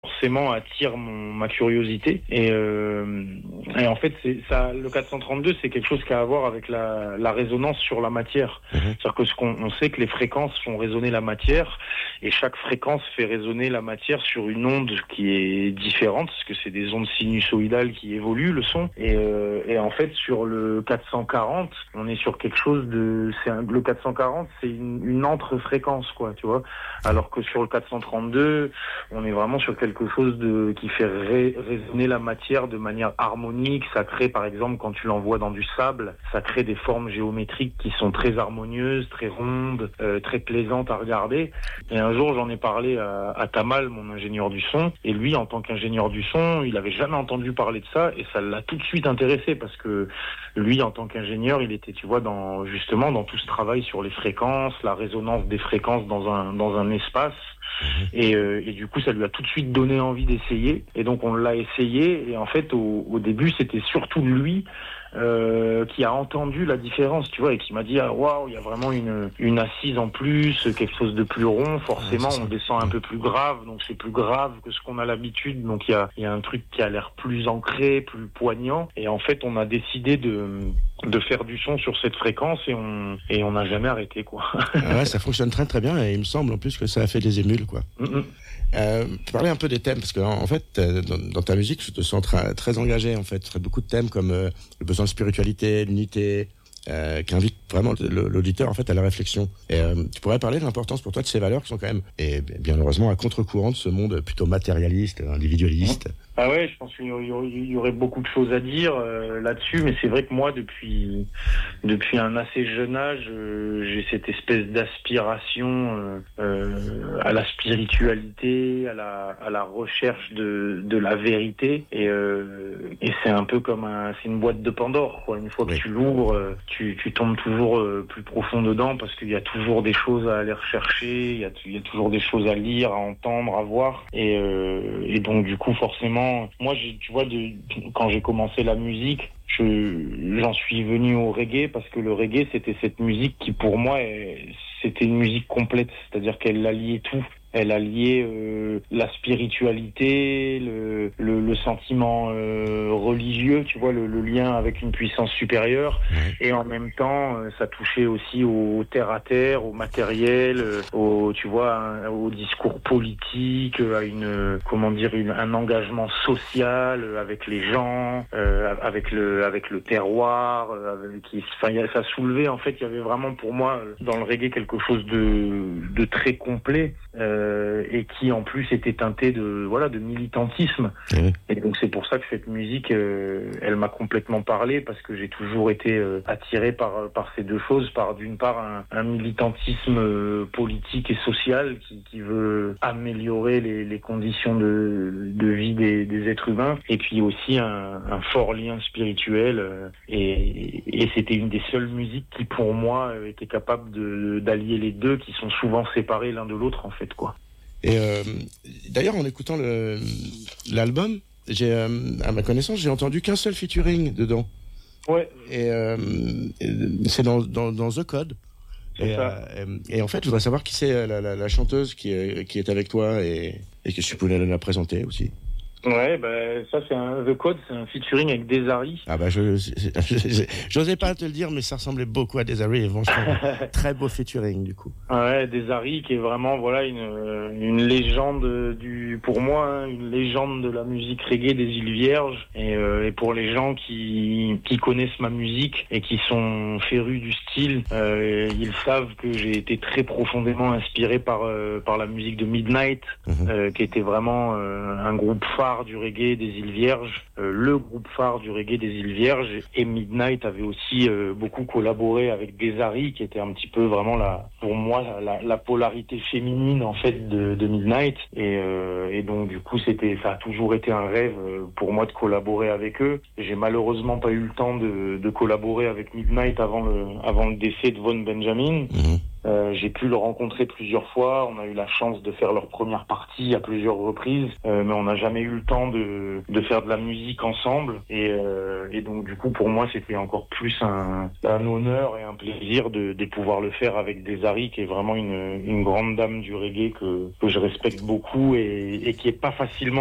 forcément attire ma curiosité et en fait c'est ça, le 432 c'est quelque chose qui a à voir avec la résonance sur la matière. C'est-à-dire que on sait que les fréquences font résonner la matière et chaque fréquence fait résonner la matière sur une onde qui est différente parce que c'est des ondes sinusoïdales qui évoluent le son et en fait sur le 440 on est sur quelque chose le 440 c'est une entre-fréquence quoi, tu vois, alors que sur le 432 on est vraiment sur quelque chose qui fait résonner la matière de manière harmonique. Ça crée, par exemple, quand tu l'envoies dans du sable, ça crée des formes géométriques qui sont très harmonieuses, très rondes, très plaisantes à regarder. Et un jour, j'en ai parlé à Tamal, mon ingénieur du son, et lui, en tant qu'ingénieur du son, il avait jamais entendu parler de ça, et ça l'a tout de suite intéressé, parce que lui, en tant qu'ingénieur, il était, tu vois, justement dans tout ce travail sur les fréquences, la résonance des fréquences dans un espace. Et du coup ça lui a tout de suite donné envie d'essayer et donc on l'a essayé et en fait au début c'était surtout lui qui a entendu la différence, tu vois, et qui m'a dit waouh, il y a vraiment une assise en plus, quelque chose de plus rond, forcément on descend un peu plus grave, donc c'est plus grave que ce qu'on a l'habitude, donc il y a un truc qui a l'air plus ancré, plus poignant, et en fait on a décidé de faire du son sur cette fréquence et on n'a jamais arrêté quoi. Ouais, ça fonctionne très très bien et il me semble en plus que ça a fait des émules quoi. Tu parlais un peu des thèmes parce que en fait dans ta musique je te sens très engagé en fait, tu traites beaucoup de thèmes comme le besoin de spiritualité, l'unité, qui invite vraiment l'auditeur en fait à la réflexion. Et tu pourrais parler de l'importance pour toi de ces valeurs qui sont quand même, et bien heureusement, à contre-courant de ce monde plutôt matérialiste, individualiste. Ah ouais, je pense qu'il y aurait beaucoup de choses à dire là-dessus, mais c'est vrai que moi, depuis un assez jeune âge, j'ai cette espèce d'aspiration à la spiritualité, à la recherche de la vérité, et c'est un peu comme c'est une boîte de Pandore, quoi. Une fois que tu l'ouvres, tu tombes toujours plus profond dedans parce qu'il y a toujours des choses à aller rechercher, il y a toujours des choses à lire, à entendre, à voir, et donc du coup forcément. Moi, tu vois, quand j'ai commencé la musique, j'en suis venu au reggae parce que le reggae, c'était cette musique qui, pour moi, c'était une musique complète. C'est-à-dire qu'elle alliait tout. Elle alliait la spiritualité, le sentiment religieux, tu vois, le lien avec une puissance supérieure, et en même temps, ça touchait aussi au terre à terre, au matériel, au discours politique, à un engagement social avec les gens, avec le terroir, ça soulevait, en fait, il y avait vraiment pour moi dans le reggae quelque chose de très complet. Et qui en plus était teinté de militantisme. Et donc c'est pour ça que cette musique elle m'a complètement parlé, parce que j'ai toujours été attiré par ces deux choses, par d'une part un militantisme politique et social qui veut améliorer les conditions de vie des êtres humains, et puis aussi un fort lien spirituel, et c'était une des seules musiques qui pour moi était capable d'allier les deux, qui sont souvent séparés l'un de l'autre en fait, quoi. Et d'ailleurs, en écoutant l'album, à ma connaissance, j'ai entendu qu'un seul featuring dedans. Ouais. Et c'est dans The Code. Et en fait, je voudrais savoir qui c'est la chanteuse qui est avec toi et que tu pouvais la présenter aussi. Ouais, ça c'est The Code, c'est un featuring avec Desari. Ah j'osais pas te le dire, mais ça ressemblait beaucoup à Desari, et franchement, très beau featuring du coup. Ouais, Desari qui est vraiment une légende pour moi, une légende de la musique reggae des îles Vierges, et pour les gens qui connaissent ma musique et qui sont férus du style, ils savent que j'ai été très profondément inspiré par la musique de Midnight, qui était vraiment un groupe phare du reggae des îles Vierges, le groupe phare du reggae des îles Vierges, et Midnight avait aussi beaucoup collaboré avec Desari, qui était un petit peu vraiment pour moi la polarité féminine en fait de Midnight, et donc du coup ça a toujours été un rêve pour moi de collaborer avec eux. J'ai malheureusement pas eu le temps de collaborer avec Midnight avant le décès de Von Benjamin. J'ai pu le rencontrer plusieurs fois. On a eu la chance de faire leur première partie à plusieurs reprises, mais on n'a jamais eu le temps de faire de la musique ensemble. Et donc du coup, pour moi, c'était encore plus un honneur et un plaisir de pouvoir le faire avec Desari, qui est vraiment une grande dame du reggae que je respecte beaucoup et qui est pas facilement